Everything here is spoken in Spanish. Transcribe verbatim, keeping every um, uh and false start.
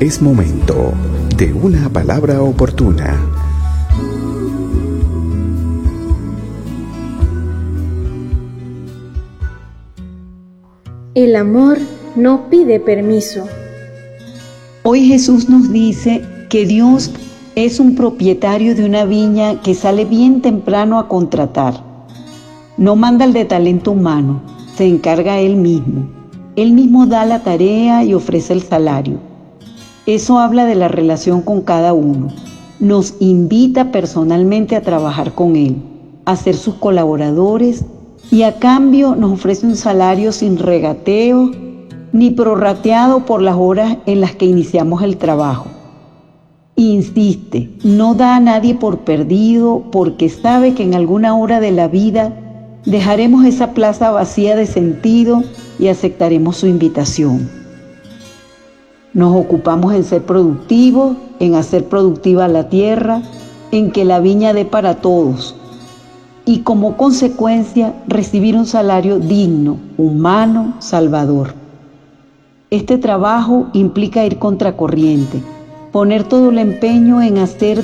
Es momento de una palabra oportuna. El amor no pide permiso. Hoy Jesús nos dice que Dios es un propietario de una viña que sale bien temprano a contratar. No manda el de talento humano, se encarga Él mismo. Él mismo da la tarea y ofrece el salario. Eso habla de la relación con cada uno. Nos invita personalmente a trabajar con Él, a ser sus colaboradores y a cambio nos ofrece un salario sin regateo ni prorrateado por las horas en las que iniciamos el trabajo. Insiste, no da a nadie por perdido porque sabe que en alguna hora de la vida dejaremos esa plaza vacía de sentido y aceptaremos su invitación. Nos ocupamos en ser productivos, en hacer productiva la tierra, en que la viña dé para todos y como consecuencia recibir un salario digno, humano, salvador. Este trabajo implica ir contracorriente, poner todo el empeño en hacer